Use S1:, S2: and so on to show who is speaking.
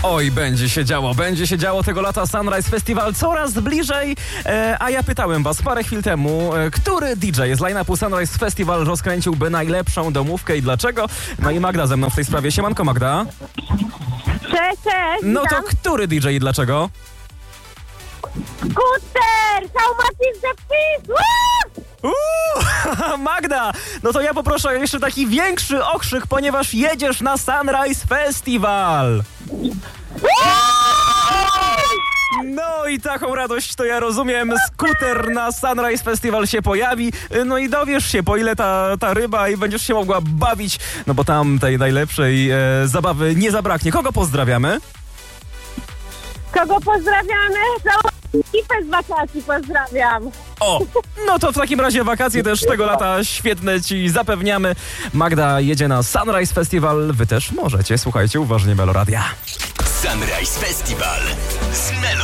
S1: Oj, będzie się działo tego lata. Sunrise Festival coraz bliżej. A ja pytałem was parę chwil temu, który DJ z line-upu Sunrise Festival rozkręciłby najlepszą domówkę i dlaczego? No i Magda ze mną w tej sprawie. Siemanko, Magda.
S2: Cześć,
S1: No to który DJ i dlaczego?
S2: Skuter! How much is the fees?
S1: Magda, no to ja poproszę o jeszcze taki większy okrzyk, ponieważ jedziesz na Sunrise Festival. No i taką radość to ja rozumiem. Skuter na Sunrise Festival się pojawi. No i dowiesz się, po ile ta ryba i będziesz się mogła bawić. No bo tam tej najlepszej zabawy nie zabraknie. Kogo pozdrawiamy?
S2: Kogo pozdrawiamy? Całą ekipę z wakacji pozdrawiam.
S1: O, no to w takim razie wakacje też tego lata świetne ci zapewniamy. Magda jedzie na Sunrise Festival. Wy też możecie. Słuchajcie uważnie Meloradia.
S3: Sunrise Festival z Melo